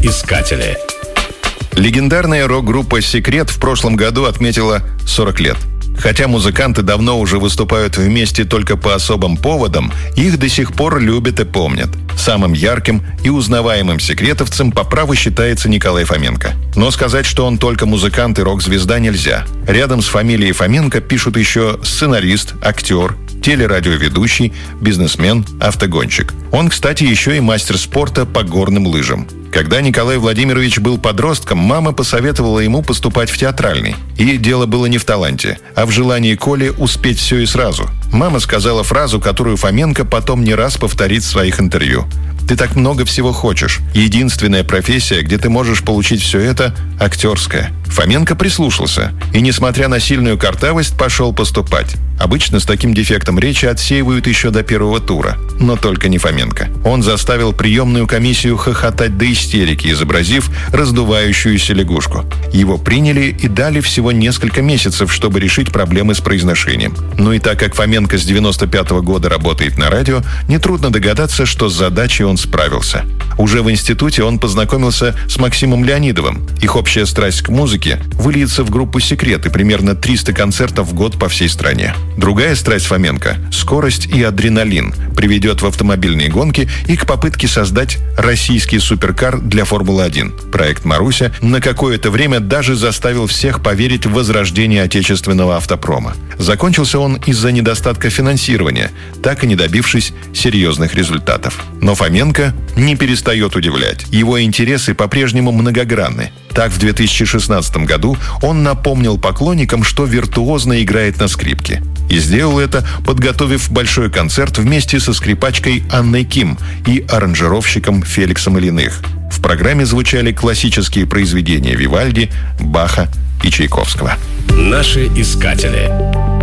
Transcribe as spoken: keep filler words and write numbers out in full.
искатели. Легендарная рок-группа «Секрет» в прошлом году отметила сорок лет. Хотя музыканты давно уже выступают вместе только по особым поводам, их до сих пор любят и помнят. Самым ярким и узнаваемым секретовцем по праву считается Николай Фоменко. Но сказать, что он только музыкант и рок-звезда, нельзя. Рядом с фамилией Фоменко пишут еще сценарист, актер, телерадиоведущий, бизнесмен, автогонщик. Он, кстати, еще и мастер спорта по горным лыжам. Когда Николай Владимирович был подростком, мама посоветовала ему поступать в театральный. И дело было не в таланте, а в желании Коли успеть все и сразу. Мама сказала фразу, которую Фоменко потом не раз повторит в своих интервью. «Ты так много всего хочешь. Единственная профессия, где ты можешь получить все это – актерская». Фоменко прислушался и, несмотря на сильную картавость, пошел поступать. Обычно с таким дефектом речи отсеивают еще до первого тура. Но только не Фоменко. Он заставил приемную комиссию хохотать до истерики, изобразив раздувающуюся лягушку. Его приняли и дали всего несколько месяцев, чтобы решить проблемы с произношением. Ну и так как Фоменко с девяносто пятого года работает на радио, нетрудно догадаться, что с задачей он справился. Уже в институте он познакомился с Максимом Леонидовым. Их общая страсть к музыке выльется в группу «Секрет» и примерно триста концертов в год по всей стране. Другая страсть Фоменко – скорость и адреналин – приведет в автомобильные гонки и к попытке создать российский суперкар для Формулы один. Проект «Маруся» на какое-то время даже заставил всех поверить в возрождение отечественного автопрома. Закончился он из-за недостатка финансирования, так и не добившись серьезных результатов. Но Фоменко не перестает удивлять. Его интересы по-прежнему многогранны. Так, в две тысячи шестнадцатом году он напомнил поклонникам, что виртуозно играет на скрипке. И сделал это, подготовив большой концерт вместе со скрипачкой Анной Ким и аранжировщиком Феликсом Ильиных. В программе звучали классические произведения Вивальди, Баха и Чайковского. Наши искатели.